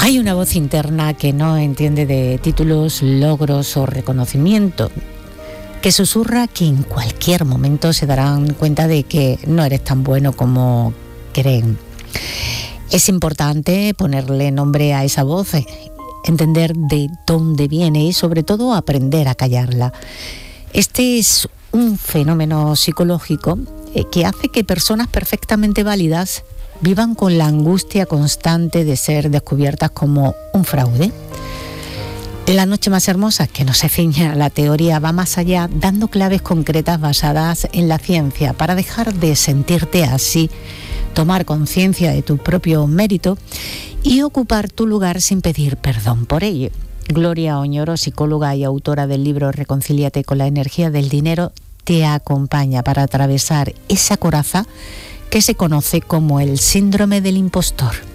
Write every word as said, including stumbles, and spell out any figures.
Hay una voz interna que no entiende de títulos, logros o reconocimiento, que susurra que en cualquier momento se darán cuenta de que no eres tan bueno como creen. Es importante ponerle nombre a esa voz, entender de dónde viene y sobre todo aprender a callarla. Este es un fenómeno psicológico que hace que personas perfectamente válidas vivan con la angustia constante de ser descubiertas como un fraude. La noche más hermosa, que no se ciñe a la teoría, va más allá, dando claves concretas basadas en la ciencia para dejar de sentirte así, tomar conciencia de tu propio mérito y ocupar tu lugar sin pedir perdón por ello. Gloria Oñoro, psicóloga y autora del libro Reconcíliate con la energía del dinero, te acompaña para atravesar esa coraza que se conoce como el síndrome del impostor.